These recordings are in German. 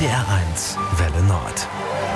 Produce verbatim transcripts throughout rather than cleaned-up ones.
N D R eins Welle Nord.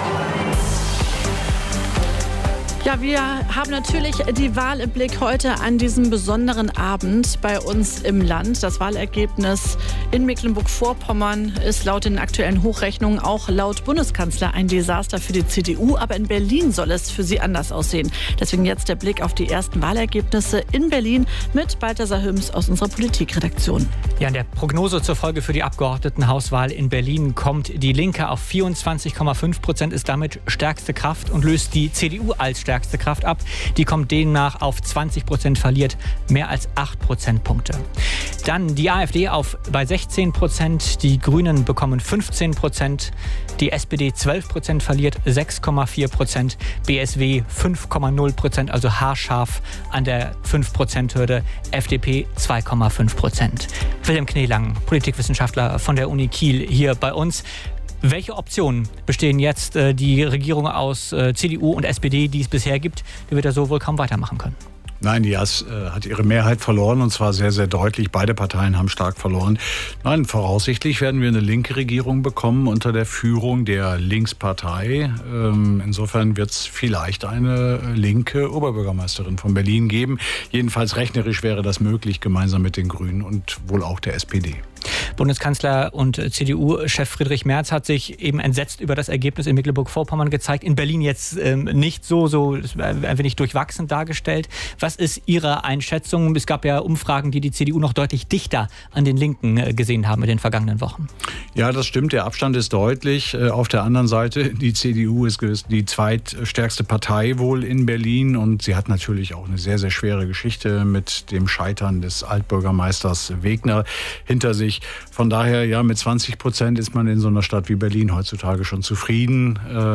Ja, wir haben natürlich die Wahl im Blick heute an diesem besonderen Abend bei uns im Land. Das Wahlergebnis in Mecklenburg-Vorpommern ist laut den aktuellen Hochrechnungen auch laut Bundeskanzler ein Desaster für die C D U. Aber in Berlin soll es für sie anders aussehen. Deswegen jetzt der Blick auf die ersten Wahlergebnisse in Berlin mit Balthasar Hüms aus unserer Politikredaktion. Ja, in der Prognose zur Folge für die Abgeordnetenhauswahl in Berlin kommt die Linke auf vierundzwanzig Komma fünf Prozent, ist damit stärkste Kraft und löst die C D U als stärkste Kraft ab. Die kommt demnach auf zwanzig Prozent, verliert mehr als acht Prozentpunkte. Dann die AfD auf bei sechzehn Prozent, die Grünen bekommen fünfzehn Prozent, die S P D zwölf Prozent, verliert sechs Komma vier Prozent, B S W fünf Komma null Prozent, also haarscharf an der fünf Prozent Hürde, F D P zwei Komma fünf Prozent. Wilhelm Kneelang, Politikwissenschaftler von der Uni Kiel, hier bei uns. Welche Optionen bestehen jetzt äh, die Regierung aus äh, C D U und S P D, die es bisher gibt? Die wird ja so wohl kaum weitermachen können. Nein, die Jas äh, hat ihre Mehrheit verloren und zwar sehr, sehr deutlich. Beide Parteien haben stark verloren. Nein, voraussichtlich werden wir eine linke Regierung bekommen unter der Führung der Linkspartei. Ähm, insofern wird es vielleicht eine linke Oberbürgermeisterin von Berlin geben. Jedenfalls rechnerisch wäre das möglich, gemeinsam mit den Grünen und wohl auch der S P D. Bundeskanzler und C D U-Chef Friedrich Merz hat sich eben entsetzt über das Ergebnis in Mecklenburg-Vorpommern gezeigt. In Berlin jetzt ähm, nicht so, so ein wenig durchwachsen dargestellt. Was ist Ihre Einschätzung? Es gab ja Umfragen, die die C D U noch deutlich dichter an den Linken äh, gesehen haben in den vergangenen Wochen. Ja, das stimmt. Der Abstand ist deutlich. Auf der anderen Seite, die C D U ist die zweitstärkste Partei wohl in Berlin und sie hat natürlich auch eine sehr, sehr schwere Geschichte mit dem Scheitern des Altbürgermeisters Wegner hinter sich. Von daher, ja, mit zwanzig Prozent ist man in so einer Stadt wie Berlin heutzutage schon zufrieden.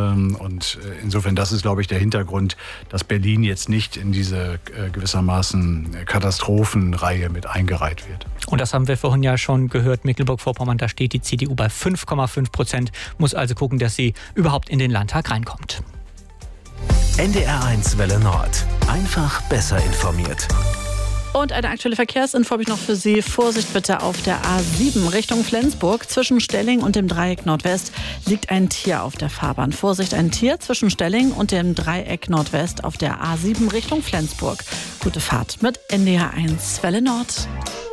Und insofern, das ist, glaube ich, der Hintergrund, dass Berlin jetzt nicht in diese gewissermaßen Katastrophenreihe mit eingereiht wird. Und das haben wir vorhin ja schon gehört, Mecklenburg-Vorpommern, da steht die C D U bei fünf Komma fünf Prozent, muss also gucken, dass sie überhaupt in den Landtag reinkommt. N D R eins Welle Nord. Einfach besser informiert. Und eine aktuelle Verkehrsinfo habe ich noch für Sie. Vorsicht bitte auf der A sieben Richtung Flensburg. Zwischen Stelling und dem Dreieck Nordwest liegt ein Tier auf der Fahrbahn. Vorsicht, ein Tier zwischen Stelling und dem Dreieck Nordwest auf der A sieben Richtung Flensburg. Gute Fahrt mit N D R eins Welle Nord.